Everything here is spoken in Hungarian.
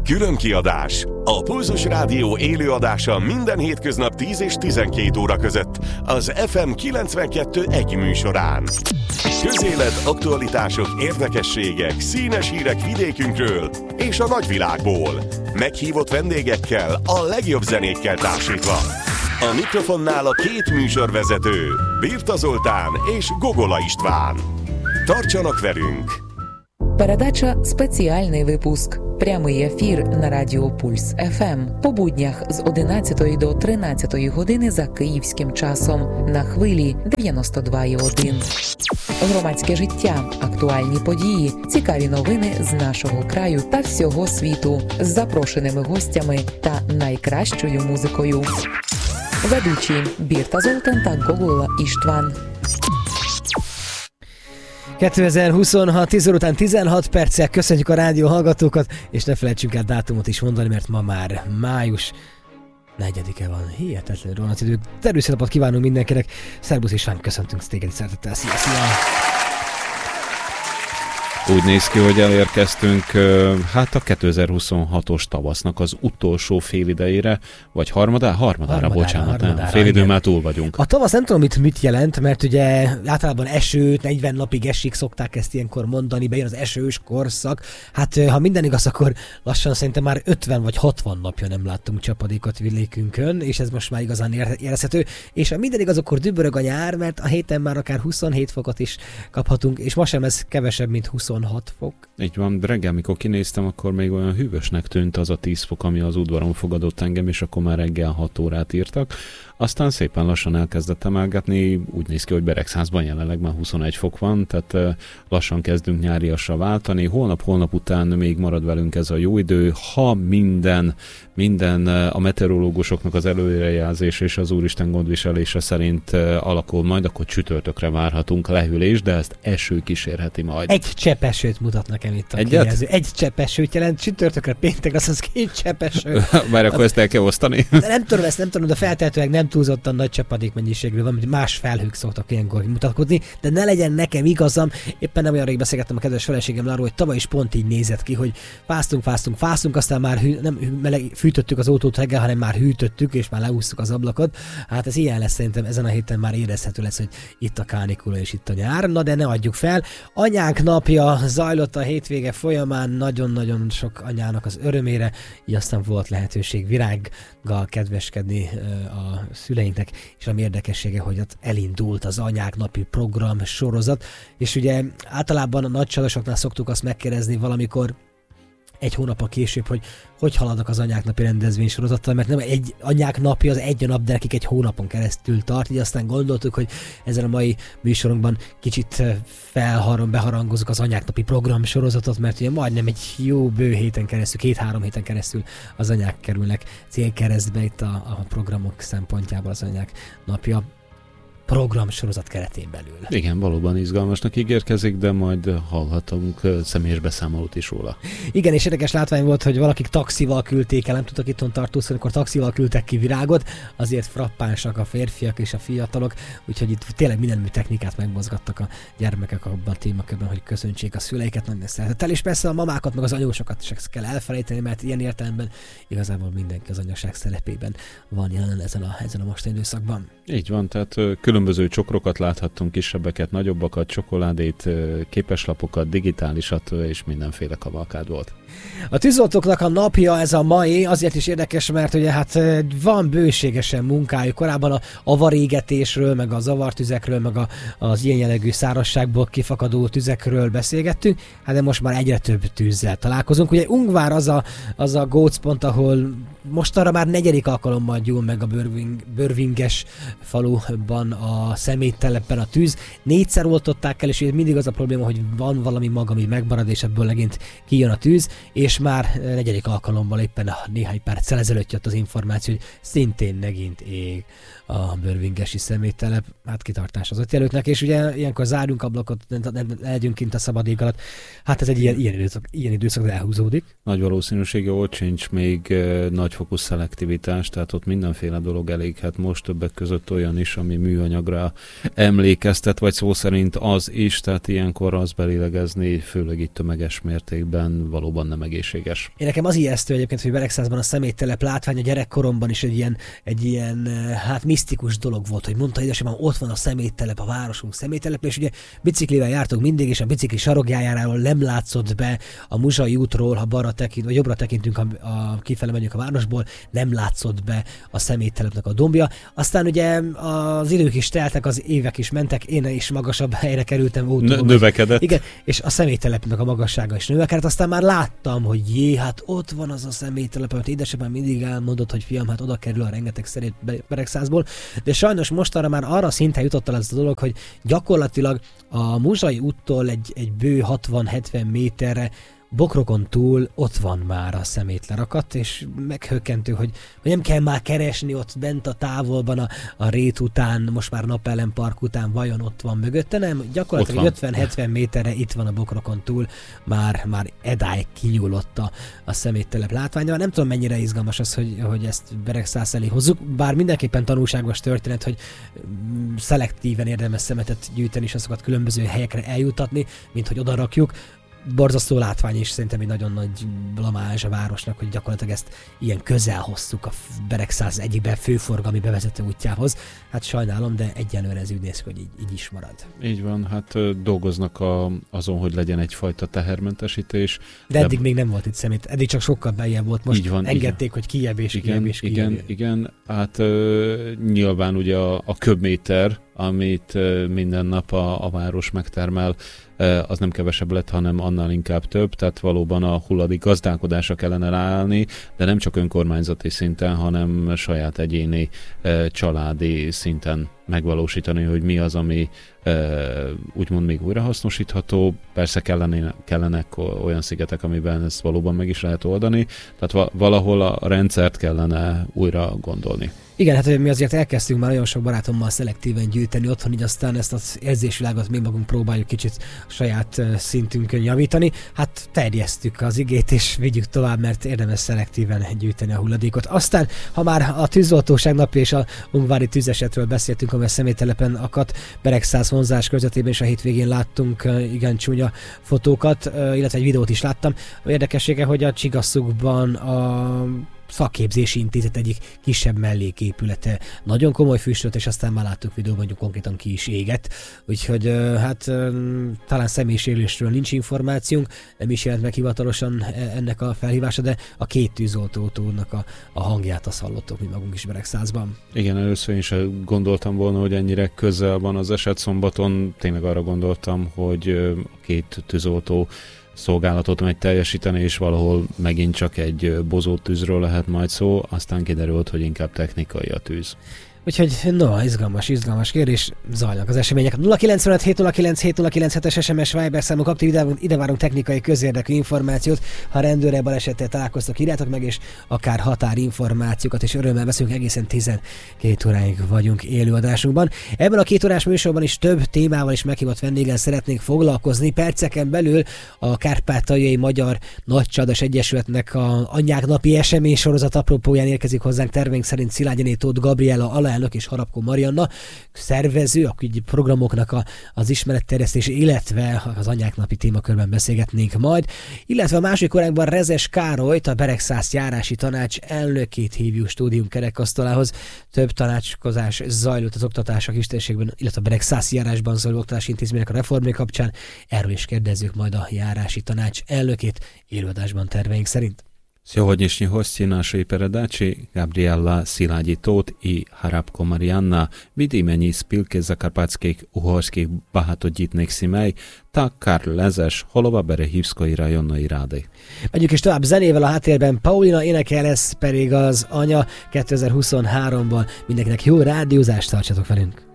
Külön kiadás. A Pulzus Rádió élőadása minden hétköznap 10 és 12 óra között az FM 92.1 műsorán. Közélet, aktualitások, érdekességek, színes hírek vidékünkről és a nagyvilágból. Meghívott vendégekkel, a legjobb zenékkel társítva. A mikrofonnál a két műsorvezető, Birta Zoltán és Gogola István. Tartsanak velünk! Передача «Спеціальний випуск». Прямий ефір на Радіо Пульс ФМ. По буднях з 11 до 13 години за київським часом. На хвилі 92,1. Громадське життя, актуальні події, цікаві новини з нашого краю та всього світу. З запрошеними гостями та найкращою музикою. Ведучі Birta Zoltán та Gogola István. 2026, 10 óra után 16 perccel köszönjük a rádió hallgatókat, és ne felejtsünk el dátumot is mondani, mert ma már május 4-e van. Hihetetlen rohanat idő. Természetesen napot kívánunk mindenkinek. Szerbusz István, köszöntünk téged szeretettel. Szia, szia! Úgy néz ki, hogy elérkeztünk hát a 2026-os tavasznak az utolsó félidejére, vagy harmadára, bocsánat, félidő már túl vagyunk. A tavasz nem tudom mit jelent, mert ugye általában esőt, 40 napig esik, szokták ezt ilyenkor mondani, bejön az esős korszak. Hát ha minden igaz, akkor lassan szerintem már 50 vagy 60 napja nem láttunk csapadékot vidékünkön, és ez most már igazán érezhető. És ha minden igaz, akkor dübörög a nyár, mert a héten már akár 27 fokot is kaphatunk, és ma sem ez kevesebb, mint 26 fok. Így van, reggel, mikor kinéztem, akkor még olyan hűvösnek tűnt az a 10 fok, ami az udvaron fogadott engem, és akkor már reggel 6 órát írtak. Aztán szépen lassan elkezdett emelgetni, úgy néz ki, hogy Beregszázban jelenleg már 21 fok van, tehát lassan kezdünk nyáriasra váltani. Holnap után még marad velünk ez a jó idő, ha minden a meteorológusoknak az előrejelzés és az Úristen gondviselése szerint alakul majd, akkor csütörtökre várhatunk lehűlés, de ezt eső kísérheti majd. Egy csepp esőt mutat nekem itt a kijelző. Egy csepp esőt jelent, csütörtökre, péntek, az 2 csepp eső. Bár akkor ezt el kell osztani. De nem tudom, de feltehetőleg nem túlzottan nagy csapadék mennyiségről van, hogy más felhők szoktak ilyenkor mutatkozni, de ne legyen nekem igazam. Éppen nem olyan rég beszélgettem a kedves feleségemmel arról, hogy tavaly is pont így nézett ki, hogy fáztunk, aztán már fűtöttük az autót reggel, hanem már hűtöttük, és már leúsztuk az ablakot. Hát ez ilyen lesz, szerintem ezen a héten már érezhető lesz, hogy itt a kánikula és itt a nyár. Na de ne adjuk fel. Anyák napja zajlott a hétvége folyamán, nagyon-nagyon sok anyának az örömére, így aztán volt lehetőség virággal kedveskedni a szüleinknek, és ami érdekessége, hogy ott elindult az anyák napi program sorozat, és ugye általában a nagycsalásoknál szoktuk azt megkérdezni valamikor egy hónappal később, hogy haladnak az anyák napi rendezvény sorozattal, mert nem egy anyák napja, az egy nap, de nekik egy hónapon keresztül tart, így aztán gondoltuk, hogy ezzel a mai műsorunkban kicsit beharangozunk az anyák napi program sorozatot, mert ugye majdnem egy jó bő héten keresztül, 2-3 héten keresztül az anyák kerülnek célkeresztbe itt a programok szempontjából az anyák napja program sorozat keretén belül. Igen, valóban izgalmasnak ígérkezik, de majd hallhatunk személyes beszámolót is róla. Igen, és érdekes látvány volt, hogy valakik taxival küldték el, nem tudtak itthon tartózkodni, akkor taxival küldtek ki virágot, azért frappánsak a férfiak és a fiatalok, úgyhogy itt tényleg minden technikát megmozgattak a gyermekek abban a témakörben, hogy köszöntsék a szüleiket nagyon szeretettel, és persze a mamákat, meg az anyósokat is kell elfelejteni, mert ilyen értelemben igazából mindenki az anyaság szerepében van jelen ezen a mostani időszakban. Így van, tehát különböző csokrokat láthattunk, kisebbeket, nagyobbakat, csokoládét, képeslapokat, digitálisat és mindenféle kavalkád volt. A tűzoltóknak a napja ez a mai, azért is érdekes, mert ugye hát van bőségesen munkájuk. Korábban a avarégetésről, meg a zavartüzekről, meg az ilyen jellegű szárazságból kifakadó tüzekről beszélgettünk, hát de most már egyre több tűzzel találkozunk. Ugye Ungvár az a gócpont, ahol mostanra már 4. alkalommal gyúl meg a Börvinges faluban a szeméttelepen a tűz. 4-szer oltották el, és mindig az a probléma, hogy van valami mag, ami megmarad, és ebből megint kijön a tűz, és már 4. alkalommal éppen néhány perccel ezelőtt jött az információ, hogy szintén megint ég a bőrvingesi szeméttelep, hát kitartás az ott jelöltnek, és ugye ilyenkor zárjunk ablakot, ne legyünk kint a szabad ég alatt. Hát ez egy ilyen időszak, de elhúzódik. Nagy valószínűsége ott sincs még nagyfokú szelektivitás, tehát ott mindenféle dolog eléghet most, többek között olyan is, ami műanyag anyagra emlékeztet, vagy szó szerint az is, tehát ilyenkor az belélegezni, főleg itt tömeges mértékben valóban nem egészséges. Én nekem az ijesztő egyébként, hogy Beregszázban a személytelep látvány a gyerekkoromban is egy ilyen hát misztikus dolog volt, hogy mondta édesem, ott van a személytelep, a városunk személytelep, és ugye biciklivel jártunk mindig, és a bicikli sarokjájáról nem látszott be a Muzsai útról, ha balra tekint, vagy jobbra tekintünk, kifele megyünk a városból, nem látszott be a személytelepnek a dombja. Aztán ugye az idők is teltek, az évek is mentek, én is magasabb helyre kerültem. Növekedett. Igen, és a személytelepnek a magassága is növekedett. Aztán már láttam, hogy hát ott van az a személytelep, amit édesapám mindig elmondott, hogy fiam, hát oda kerül a rengeteg szerét Beregszázból. De sajnos mostanra már arra szinten jutott el ez a dolog, hogy gyakorlatilag a Muzsai úttól egy bő 60-70 méterre bokrokon túl ott van már a szemétlerakat, és meghökkentő, hogy nem kell már keresni ott bent a távolban a rét után, most már Napellen Park után vajon ott van mögötte, nem? Gyakorlatilag 50-70 méterre itt van a bokrokon túl, már edáig kinyúlott a szeméttelep látványa. Nem tudom, mennyire izgalmas az, hogy ezt Beregszász elé hozzuk, bár mindenképpen tanulságos történet, hogy szelektíven érdemes szemetet gyűjteni, és azokat különböző helyekre eljutatni, mint hogy oda rakjuk. Borzasztó látvány, és szerintem egy nagyon nagy blamázs a városnak, hogy gyakorlatilag ezt ilyen közel hoztuk a Beregszász egyik főforgalmi bevezető útjához. Hát sajnálom, de egyenlőre ez úgy néz ki, hogy így is marad. Így van, hát dolgoznak azon, hogy legyen egyfajta tehermentesítés. De eddig még nem volt itt szemét, eddig csak sokkal beljebb volt. Most így van, engedték, hogy kijebb és kijebb és kijebb. Igen, hát nyilván ugye a köbméter, amit minden nap a város megtermel, az nem kevesebb lett, hanem annál inkább több, tehát valóban a hulladék gazdálkodásra kellene ráállni, de nem csak önkormányzati szinten, hanem saját egyéni, családi szinten megvalósítani, hogy mi az, ami úgymond még újrahasznosítható. Persze kellenek olyan szigetek, amiben ezt valóban meg is lehet oldani, tehát valahol a rendszert kellene újra gondolni. Igen, hát mi azért elkezdtünk már nagyon sok barátommal szelektíven gyűjteni otthon, így aztán ezt az érzésvilágot mi magunk próbáljuk kicsit a saját szintünkön javítani. Hát terjesztük az igét és vigyük tovább, mert érdemes szelektíven gyűjteni a hulladékot. Aztán, ha már a tűzoltóság napja és a ungvári tűzesetről beszéltünk, amely személytelepen akadt, Beregszász vonzás körzetében is a hétvégén láttunk igen csúnya fotókat, illetve egy videót is láttam. A érdekessége, hogy a Csigasszukban a szakképzési intézet egyik kisebb melléképülete nagyon komoly füstöt, és aztán már láttuk videóban, hogy konkrétan ki is égett. Úgyhogy hát talán személyisérülésről nincs információnk, nem is jelent meg hivatalosan ennek a felhívása, de a két tűzoltónak a hangját azt hallottuk mi magunk is Beregszászban. Igen, először én is gondoltam volna, hogy ennyire közel van az eset szombaton. Tényleg arra gondoltam, hogy a két tűzoltó szolgálatot megy teljesíteni, és valahol megint csak egy bozó tűzről lehet majd szó, aztán kiderült, hogy inkább technikai a tűz. Úgyhogy izgalmas kérdés, zajlanak az események. 095 709 709-es SMS Viber számok aktív, ide várunk technikai közérdekű információt. Ha rendőre balesettel találkoztok, írjátok meg, és akár határinformációkat, és örömmel veszünk, egészen 12 óráig vagyunk élőadásunkban. Ebben a 2 órás műsorban is több témával is meghívott vendéggel szeretnénk foglalkozni. Perceken belül a Kárpátaljai Magyar Nagycsadas Egyesületnek a Anyák Napi esemény sorozat apropóján érkezik hozzánk terveink szerint Szilágyi Tóth Gabriella alelnök és Harapko Marianna szervező, a programoknak az ismeretterjesztés, illetve az Anyák Napi témakörben beszélgetnénk majd, illetve a másik óránkban Rezes Károlyt, a Beregszász járási tanács elnökét hívjuk stúdium kerekasztalához. Több tanácskozás zajlott az oktatás a kistérségben, illetve a Beregszászi járásban zajló oktatási intézmények a reformja kapcsán. Erről is kérdezzük majd a járási tanács elnökét élőadásban terveink szerint. Сьогоднішні гості нашої передачі Габріелла Сzilágyi Tóth і Harapko Marianna від імені спілки закарпатських угорських багатодітних сімей та Karl Lezes Holova-Berehívszkai rajonnai rády. Megyünk is tovább zenével, a háttérben Paulina énekel, ez pedig az Anya 2023-ban. Mindenkinek jó rádiózást, tartsatok velünk!